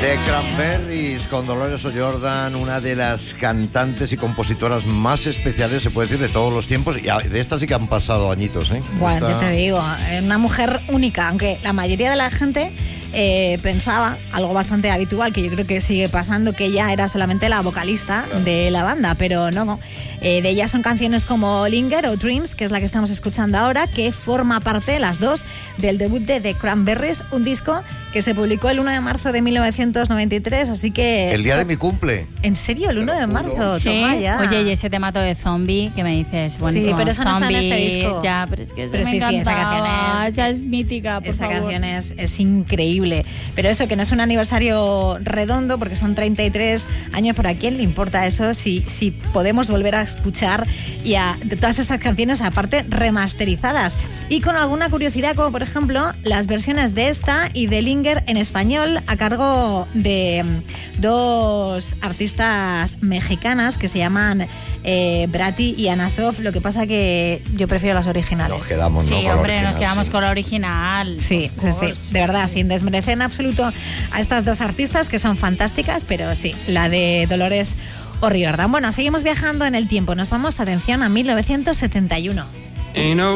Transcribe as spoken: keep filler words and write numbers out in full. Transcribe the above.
The Cranberries con Dolores O'Riordan, una de las cantantes y compositoras más especiales, se puede decir, de todos los tiempos. Y de estas sí que han pasado añitos, ¿eh? Bueno, Esta... ya te digo, una mujer única, aunque la mayoría de la gente eh, pensaba, algo bastante habitual, que yo creo que sigue pasando, que ella era solamente la vocalista claro. de la banda, pero no, no. Eh, de ellas son canciones como Linger o Dreams, que es la que estamos escuchando ahora, que forma parte, las dos, del debut de The Cranberries, un disco que se publicó el uno de marzo de mil novecientos noventa y tres, así que... El día de mi cumple. ¿En serio? ¿El uno de marzo? Sí. Toma ya. Oye, y ese temazo de Zombie, que me dices, buenísimo. Sí, pero eso no Zombie, está en este disco. Ya, pero es que pero me sí, encantaba. Sí, esa canción es... Esa es mítica, por Esa favor. canción es, es increíble. Pero eso, que no es un aniversario redondo, porque son treinta y tres años, ¿pero a quién le importa eso? Si, si podemos volver a escuchar y a de todas estas canciones, aparte, remasterizadas. Y con alguna curiosidad, como por ejemplo, las versiones de esta y de Linger en español, a cargo de dos artistas mexicanas que se llaman eh, Brati y Ana Sof. Lo que pasa que yo prefiero las originales. Nos quedamos, sí, ¿no? hombre, original, nos quedamos sí. con la original. Sí, sí, sí, de verdad, sí. sin desmerecer en absoluto a estas dos artistas que son fantásticas, pero sí, la de Dolores O'Riordan. Bueno, seguimos viajando en el tiempo. Nos vamos, atención, a mil novecientos setenta y uno.